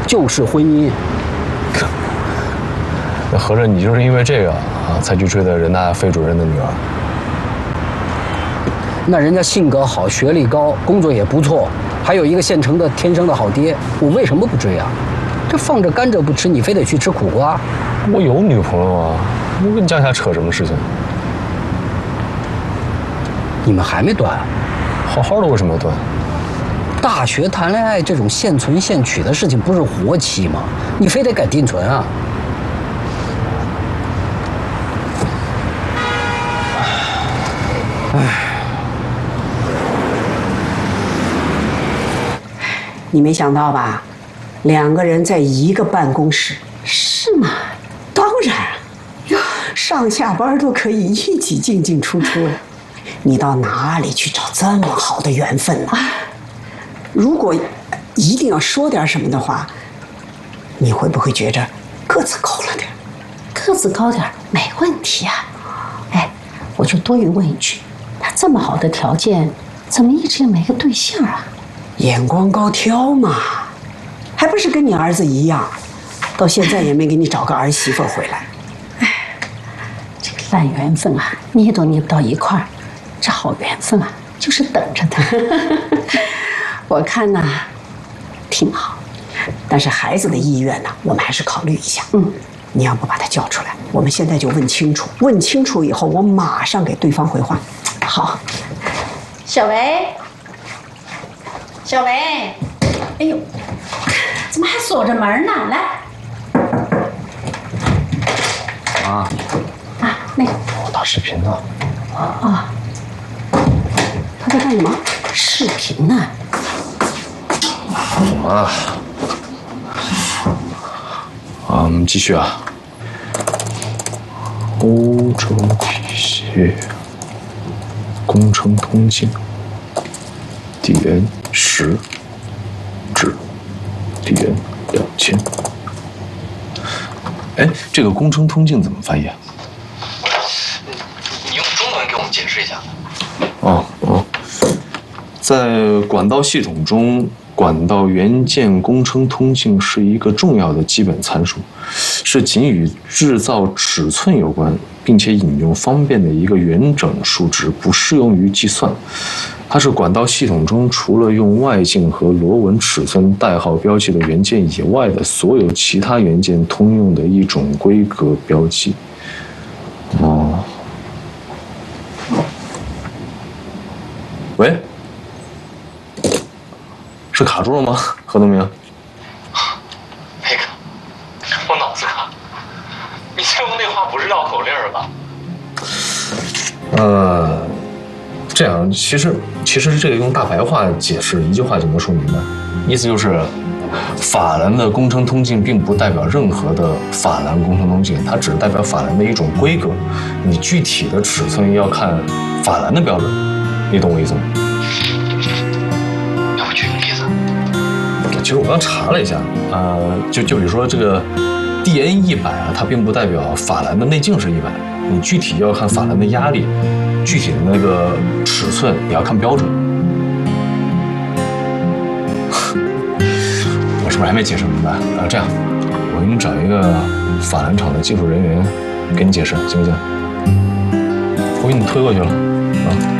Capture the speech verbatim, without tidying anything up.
就是婚姻。 那合着你就是因为这个啊，才去追的人大费主任的女儿？ 那人家性格好，学历高，工作也不错，还有一个现成的天生的好爹，我为什么不追啊？这放着甘蔗不吃，你非得去吃苦瓜？ 我有女朋友啊，我跟江夏扯什么事情？ 你们还没断？ 好好的为什么要断？ 大学谈恋爱这种现存现取的事情不是活期吗？你非得改定存啊？唉。 你没想到吧？两个人在一个办公室。 是吗？ 当然，哟，上下班都可以一起进进出出。你到哪里去找这么好的缘分呢？如果一定要说点什么的话，你会不会觉着个子高了点？ 个子高点没问题啊。哎，我就多余问一句，他这么好的条件，怎么一直也没个对象啊？ 眼光高挑嘛，还不是跟你儿子一样，到现在也没给你找个儿媳妇回来。 哎，这个烂缘分啊，捏都捏不到一块儿，这好缘分啊，就是等着他。 我看呢，挺好，但是孩子的意愿呢，我们还是考虑一下。嗯，你要不把他叫出来，我们现在就问清楚，问清楚以后，我马上给对方回话。 好，小维。小维，哎呦，怎么还锁着门呢？来， 啊啊，那个， 我打视频呢。 啊， 他在干什么？ 视频呢？ 啊，啊，我们继续啊。欧洲体系工程通信 D N 十至 D N 两千。哎，这个工程通径怎么翻译啊？ 你用中文给我们解释一下。 哦哦，在管道系统中，管道元件工程通径是一个重要的基本参数，是仅与制造尺寸有关，并且引用方便的一个原整数值，不适用于计算。它是管道系统中除了用外径和螺纹尺寸代号标记的元件以外的所有其他元件通用的一种规格标记。哦。喂，是卡住了吗？何东明？ 没卡，我脑子卡。你最后那话不是绕口令吧？ 呃，这样，其实其实这个用大白话解释，一句话就能说明白。意思就是，法兰的工程通径并不代表任何的法兰工程通径，它只是代表法兰的一种规格。你具体的尺寸要看法兰的标准，你懂我意思吗？ 要不举个例子？ 其实我刚查了一下，呃，就就比如说这个 D N 一百啊，它并不代表法兰的内径是一百，你具体要看法兰的压力，具体的那个尺寸也要看标准。我是不是还没解释明白？啊，这样，我给你找一个法兰厂的技术人员给你解释，行不行？我给你推过去了，啊。